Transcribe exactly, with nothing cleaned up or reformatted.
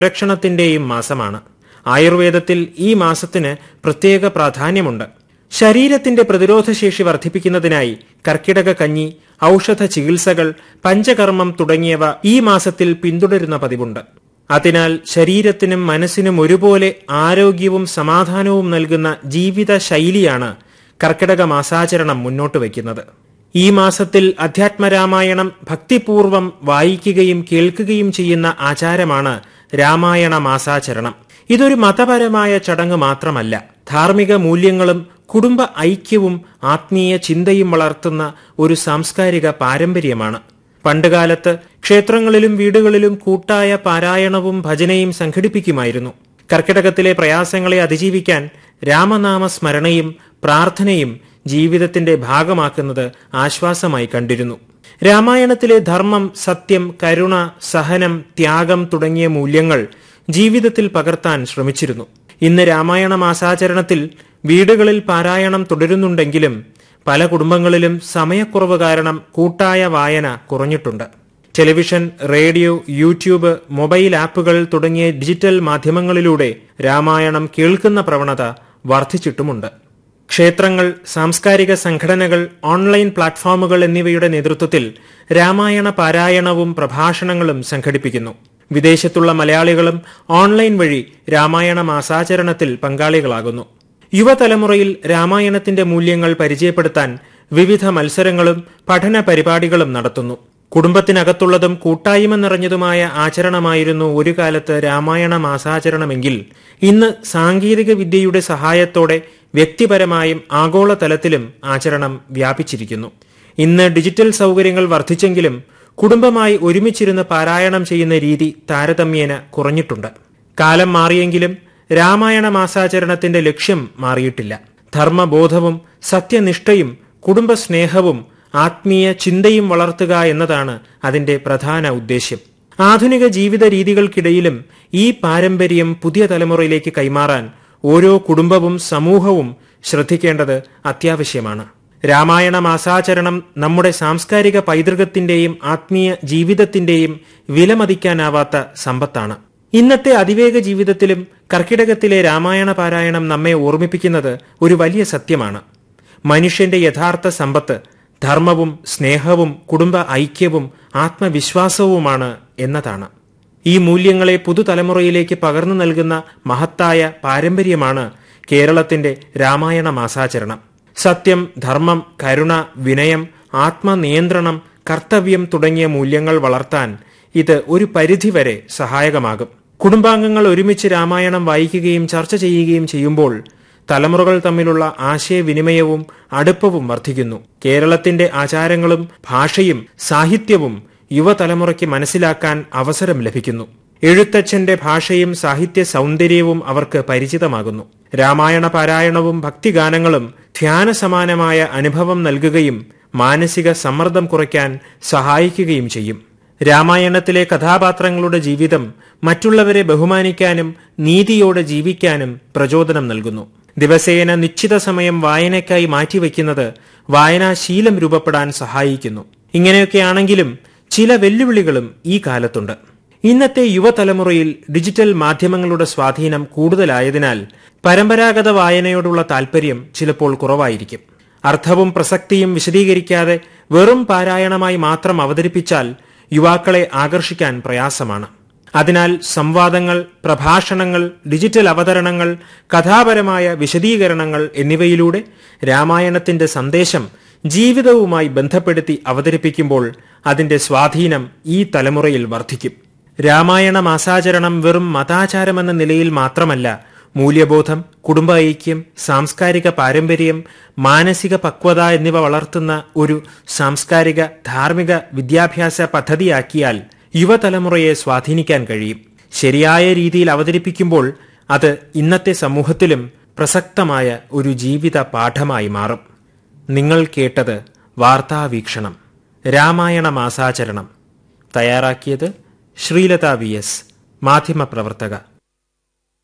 സംരക്ഷണത്തിന്റെയും മാസമാണ്. ആയുർവേദത്തിൽ ഈ മാസത്തിന് പ്രത്യേക പ്രാധാന്യമുണ്ട്. ശരീരത്തിന്റെ പ്രതിരോധശേഷി വർദ്ധിപ്പിക്കുന്നതിനായി കർക്കിടക കഞ്ഞി, ഔഷധ ചികിത്സകൾ, പഞ്ചകർമ്മം തുടങ്ങിയവ ഈ മാസത്തിൽ പിന്തുടരുന്ന പതിവുണ്ട്. അതിനാൽ ശരീരത്തിനും മനസ്സിനും ഒരുപോലെ ആരോഗ്യവും സമാധാനവും നൽകുന്ന ജീവിത ശൈലിയാണ് കർക്കിടക മാസാചരണം മുന്നോട്ട് വയ്ക്കുന്നത്. ഈ മാസത്തിൽ അധ്യാത്മരാമായണം ഭക്തിപൂർവം വായിക്കുകയും കേൾക്കുകയും ചെയ്യുന്ന ആചാരമാണ് രാമായണ മാസാചരണം. ഇതൊരു മതപരമായ ചടങ്ങ് മാത്രമല്ല, ധാർമ്മിക മൂല്യങ്ങളും കുടുംബ ഐക്യവും ആത്മീയ ചിന്തയും വളർത്തുന്ന ഒരു സാംസ്കാരിക പാരമ്പര്യമാണ്. പണ്ടുകാലത്ത് ക്ഷേത്രങ്ങളിലും വീടുകളിലും കൂട്ടായ പാരായണവും ഭജനയും സംഘടിപ്പിക്കുമായിരുന്നു. കർക്കിടകത്തിലെ പ്രയാസങ്ങളെ അതിജീവിക്കാൻ രാമനാമ സ്മരണയും പ്രാർത്ഥനയും ജീവിതത്തിന്റെ ഭാഗമാക്കുന്നത് ആശ്വാസമായി കണ്ടിരുന്നു. രാമായണത്തിലെ ധർമ്മം, സത്യം, കരുണ, സഹനം, ത്യാഗം തുടങ്ങിയ മൂല്യങ്ങൾ ജീവിതത്തിൽ പകർത്താൻ ശ്രമിച്ചിരുന്നു. ഇന്ന് രാമായണ മാസാചരണത്തിൽ വീടുകളിൽ പാരായണം തുടരുന്നുണ്ടെങ്കിലും പല കുടുംബങ്ങളിലും സമയക്കുറവ് കാരണം കൂട്ടായ വായന കുറഞ്ഞിട്ടുണ്ട്. ടെലിവിഷൻ, റേഡിയോ, യൂട്യൂബ്, മൊബൈൽ ആപ്പുകൾ തുടങ്ങിയ ഡിജിറ്റൽ മാധ്യമങ്ങളിലൂടെ രാമായണം കേൾക്കുന്ന പ്രവണത വർദ്ധിച്ചിട്ടുമുണ്ട്. ക്ഷേത്രങ്ങൾ, സാംസ്കാരിക സംഘടനകൾ, ഓൺലൈൻ പ്ലാറ്റ്ഫോമുകൾ എന്നിവയുടെ നേതൃത്വത്തിൽ രാമായണ പാരായണവും പ്രഭാഷണങ്ങളും സംഘടിപ്പിക്കുന്നു. വിദേശത്തുള്ള മലയാളികളും ഓൺലൈൻ വഴി രാമായണ മാസാചരണത്തിൽ പങ്കാളികളാകുന്നു. യുവതലമുറയിൽ രാമായണത്തിന്റെ മൂല്യങ്ങൾ പരിചയപ്പെടുത്താൻ വിവിധ മത്സരങ്ങളും പഠന പരിപാടികളും നടത്തുന്നു. കുടുംബത്തിനകത്തുള്ളതും കൂട്ടായ്മ നിറഞ്ഞതുമായ ആചരണമായിരുന്നു ഒരു കാലത്ത് രാമായണ മാസാചരണമെങ്കിൽ ഇന്ന് സാങ്കേതിക വിദ്യയുടെ സഹായത്തോടെ വ്യക്തിപരമായും ആഗോളതലത്തിലും ആചരണം വ്യാപിച്ചിരിക്കുന്നു. ഇന്ന് ഡിജിറ്റൽ സൗകര്യങ്ങൾ വർദ്ധിച്ചെങ്കിലും കുടുംബമായി ഒരുമിച്ചിരുന്ന് പാരായണം ചെയ്യുന്ന രീതി താരതമ്യേന കുറഞ്ഞിട്ടുണ്ട്. കാലം മാറിയെങ്കിലും രാമായണ മാസാചരണത്തിന്റെ ലക്ഷ്യം മാറിയിട്ടില്ല. ധർമ്മബോധവും സത്യനിഷ്ഠയും കുടുംബസ്നേഹവും ആത്മീയ ചിന്തയും വളർത്തുക എന്നതാണ് അതിന്റെ പ്രധാന ഉദ്ദേശ്യം. ആധുനിക ജീവിത രീതികൾക്കിടയിലും ഈ പാരമ്പര്യം പുതിയ തലമുറയിലേക്ക് കൈമാറാൻ ഓരോ കുടുംബവും സമൂഹവും ശ്രദ്ധിക്കേണ്ടത് അത്യാവശ്യമാണ്. രാമായണ മാസാചരണം നമ്മുടെ സാംസ്കാരിക പൈതൃകത്തിന്റെയും ആത്മീയ ജീവിതത്തിന്റെയും വിലമതിക്കാനാവാത്ത സമ്പത്താണ്. ഇന്നത്തെ അതിവേഗ ജീവിതത്തിലും കർക്കിടകത്തിലെ രാമായണ പാരായണം നമ്മെ ഓർമ്മിപ്പിക്കുന്നത് ഒരു വലിയ സത്യമാണ്. മനുഷ്യന്റെ യഥാർത്ഥ സമ്പത്ത് ധർമ്മവും സ്നേഹവും കുടുംബ ഐക്യവും ആത്മവിശ്വാസവുമാണ് എന്നതാണ്. ഈ മൂല്യങ്ങളെ പുതുതലമുറയിലേക്ക് പകർന്നു നൽകുന്ന മഹത്തായ പാരമ്പര്യമാണ് കേരളത്തിന്റെ രാമായണ മാസാചരണം. സത്യം, ധർമ്മം, കരുണ, വിനയം, ആത്മനിയന്ത്രണം, കർത്തവ്യം തുടങ്ങിയ മൂല്യങ്ങൾ വളർത്താൻ ഇത് ഒരു പരിധിവരെ സഹായകമാകും. കുടുംബാംഗങ്ങൾ ഒരുമിച്ച് രാമായണം വായിക്കുകയും ചർച്ച ചെയ്യുകയും ചെയ്യുമ്പോൾ തലമുറകൾ തമ്മിലുള്ള ആശയവിനിമയവും അടുപ്പവും വർദ്ധിക്കുന്നു. കേരളത്തിന്റെ ആചാരങ്ങളും ഭാഷയും സാഹിത്യവും യുവതലമുറയ്ക്ക് മനസ്സിലാക്കാൻ അവസരം ലഭിക്കുന്നു. എഴുത്തച്ഛന്റെ ഭാഷയും സാഹിത്യ സൗന്ദര്യവും അവർക്ക് പരിചിതമാകുന്നു. രാമായണ പാരായണവും ഭക്തിഗാനങ്ങളും ധ്യാനസമാനമായ അനുഭവം നൽകുകയും മാനസിക സമ്മർദ്ദം കുറയ്ക്കാൻ സഹായിക്കുകയും ചെയ്യും. രാമായണത്തിലെ കഥാപാത്രങ്ങളുടെ ജീവിതം മറ്റുള്ളവരെ ബഹുമാനിക്കാനും നീതിയോടെ ജീവിക്കാനും പ്രചോദനം നൽകുന്നു. ദിവസേന നിശ്ചിത സമയം വായനയ്ക്കായി മാറ്റിവെക്കുന്നത് വായനാശീലം രൂപപ്പെടാൻ സഹായിക്കുന്നു. ഇങ്ങനെയൊക്കെയാണെങ്കിലും ചില വെല്ലുവിളികളും ഈ കാലത്തുണ്ട്. ഇന്നത്തെ യുവതലമുറയിൽ ഡിജിറ്റൽ മാധ്യമങ്ങളുടെ സ്വാധീനം കൂടുതലായതിനാൽ പരമ്പരാഗത വായനയോടുള്ള താൽപര്യം ചിലപ്പോൾ കുറവായിരിക്കും. അർത്ഥവും പ്രസക്തിയും വിശദീകരിക്കാതെ വെറും പാരായണമായി മാത്രം അവതരിപ്പിച്ചാൽ യുവാക്കളെ ആകർഷിക്കാൻ പ്രയാസമാണ്. അതിനാൽ സംവാദങ്ങൾ, പ്രഭാഷണങ്ങൾ, ഡിജിറ്റൽ അവതരണങ്ങൾ, കഥാപരമായ വിശദീകരണങ്ങൾ എന്നിവയിലൂടെ രാമായണത്തിന്റെ സന്ദേശം ജീവിതവുമായി ബന്ധപ്പെടുത്തി അവതരിപ്പിക്കുമ്പോൾ അതിന്റെ സ്വാധീനം ഈ തലമുറയിൽ വർദ്ധിക്കും. രാമായണ മാസാചരണം വെറും മതാചാരമെന്ന നിലയിൽ മാത്രമല്ല, മൂല്യബോധം, കുടുംബ ഐക്യം, സാംസ്കാരിക പാരമ്പര്യം, മാനസിക പക്വത എന്നിവ വളർത്തുന്ന ഒരു സാംസ്കാരിക ധാർമ്മിക വിദ്യാഭ്യാസ പദ്ധതിയാക്കിയാൽ യുവതലമുറയെ സ്വാധീനിക്കാൻ കഴിയും. ശരിയായ രീതിയിൽ അവതരിപ്പിക്കുമ്പോൾ അത് ഇന്നത്തെ സമൂഹത്തിലും പ്രസക്തമായ ഒരു ജീവിത പാഠമായി മാറും. നിങ്ങൾ കേട്ടത് വാർത്താവീക്ഷണം രാമായണ മാസാചരണം. തയ്യാറാക്കിയത് ശ്രീലത വി എസ്, മാധ്യമപ്രവർത്തക.